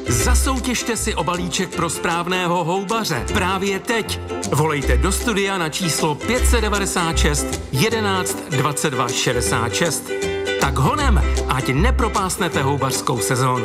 Zasoutěžte si o balíček pro správného houbaře právě teď. Volejte do studia na číslo 596 11 22 66. Tak honem, ať nepropásnete houbařskou sezónu.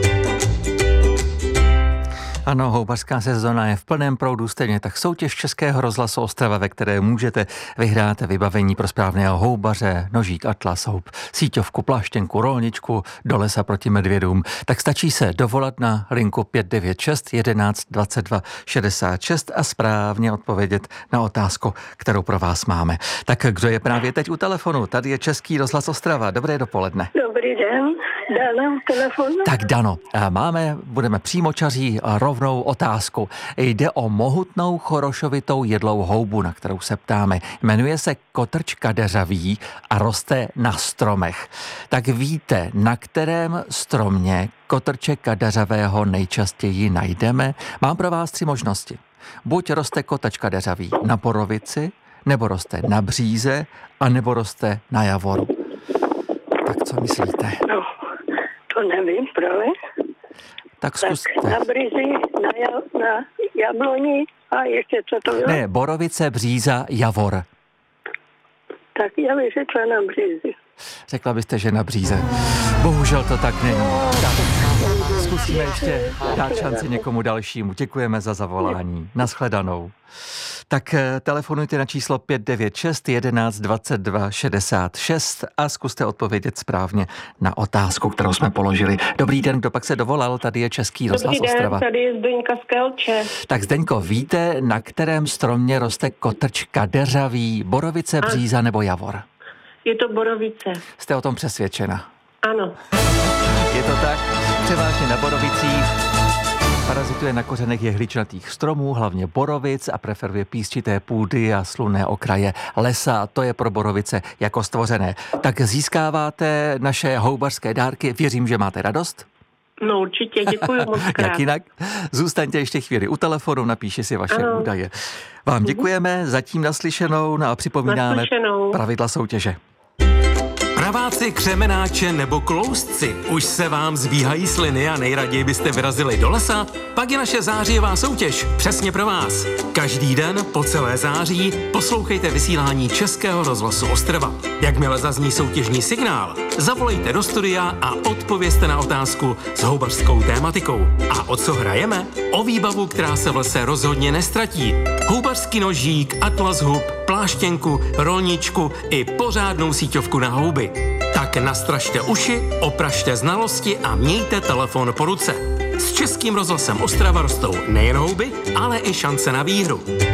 Ano, houbařská sezona je v plném proudu, stejně tak soutěž Českého rozhlasu Ostrava, ve které můžete vyhrát vybavení pro správného houbaře, nožík, atlas, houb, síťovku, pláštěnku, rolničku do lesa proti medvědům. Tak stačí se dovolat na linku 596 11 22 66 a správně odpovědět na otázku, kterou pro vás máme. Tak kdo je právě teď u telefonu? Tady je Český rozhlas Ostrava. Dobré dopoledne. Dobrý den, Dana, telefon. Tak Dano, budeme přímočaří rovnou otázku. Jde o mohutnou chorošovitou jedlou houbu, na kterou se ptáme. Jmenuje se kotrč kadeřavý a roste na stromech. Tak víte, na kterém stromě kotrče kadeřavého nejčastěji najdeme? Mám pro vás 3 možnosti. Buď roste kotrč kadeřavý na borovici, nebo roste na bříze, a nebo roste na javoru. Tak co myslíte? No, to nevím, právě. Tak zkuste. Tak na břízi, na jabloni a ještě co to bylo? Ne, borovice, bříza, javor. Tak já bych řekla na břízi. Řekla byste, že na bříze. Bohužel to tak není. Tak, zkusíme ještě dát šanci někomu dalšímu. Děkujeme za zavolání. Nashledanou. Tak telefonujte na číslo 596 11 22 66 a zkuste odpovědět správně na otázku, kterou jsme položili. Dobrý den, kdo pak se dovolal? Tady je Český rozhlas Ostrava. Dobrý den, tady je Zdeňka z Kelče. Tak Zdeňko, víte, na kterém stromě roste kotrč kadeřavý, borovice, bříza nebo javor? Je to borovice. Jste o tom přesvědčena? Ano. Je to tak, převážně na borovicích. Parazituje na kořenech jehličnatých stromů, hlavně borovic, a preferuje písčité půdy a slunné okraje lesa. A to je pro borovice jako stvořené. Tak získáváte naše houbařské dárky. Věřím, že máte radost? No určitě, děkuji moc krát. Jak jinak? Zůstaňte ještě chvíli u telefonu, napíši si vaše údaje. Vám děkujeme, zatím naslyšenou, a připomínáme pravidla soutěže. Praváci, křemenáče nebo kloustci, už se vám zbíhají sliny a nejraději byste vyrazili do lesa? Pak je naše zářijová soutěž přesně pro vás. Každý den po celé září poslouchejte vysílání Českého rozhlasu Ostrava. Jakmile zazní soutěžní signál, zavolejte do studia a odpovězte na otázku s houbařskou tématikou. A o co hrajeme? O výbavu, která se v lese rozhodně nestratí. Houbařský nožík, atlas hub, pláštěnku, rolničku i pořádnou síťovku na houby. Tak nastražte uši, opražte znalosti a mějte telefon po ruce. S Českým rozhlasem Ostrava rostou nejen houby, ale i šance na výhru.